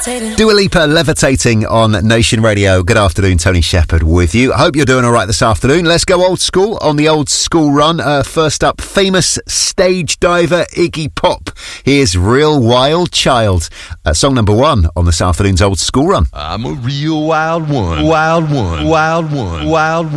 Dua Lipa, Levitating on Nation Radio. Good afternoon, Tony Shepherd with you. I hope you're doing all right this afternoon. Let's go old school on the old school run. First up, famous stage diver Iggy Pop. Here's Real Wild Child. Song number 1 on this afternoon's old school run. I'm a real wild one. Wild one. Wild one. Wild one.